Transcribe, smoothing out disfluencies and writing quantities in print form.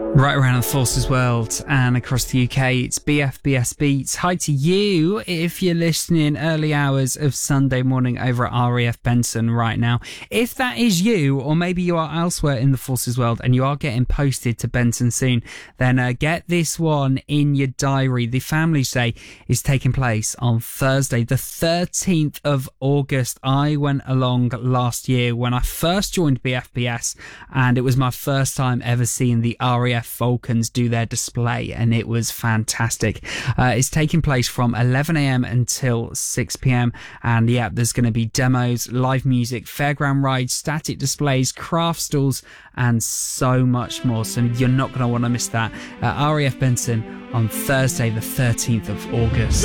Right around the Forces world and across the UK, it's BFBS Beats. Hi to you if you're listening early hours of Sunday morning over at RAF Benson right now. If that is you, or maybe you are elsewhere in the Forces world and you are getting posted to Benson soon, then get this one in your diary. The Family's Day is taking place on Thursday, the 13th of August. I went along last year when I first joined BFBS, and it was my first time ever seeing the RAF Falcons do their display, and it was fantastic. It's taking place from 11 a.m. until 6 p.m. and yeah, there's going to be demos, live music, fairground rides, static displays, craft stalls, and so much more. So you're not going to want to miss that at RAF Benson on Thursday, the 13th of August.